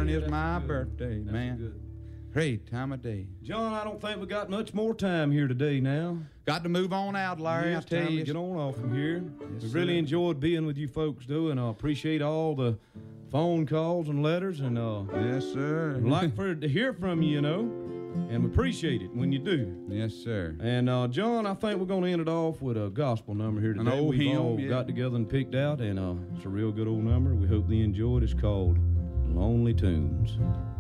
morning is That's my good. birthday, That's man. good. Great time of day. John, I don't think we got much more time here today now. Got to move on out, Larry. I It's tell time to you. get on off from here. Yes, We really sir. enjoyed being with you folks, though, and I appreciate all the phone calls and letters, and Yes, sir. I'd like for to hear from you, and we appreciate it when you do. Yes, sir. And John, I think we're going to end it off with a gospel number here today. old We've hymn, all yeah. got together and picked out, and it's a real good old number. We hope they enjoy it. It's called Lonely Tunes.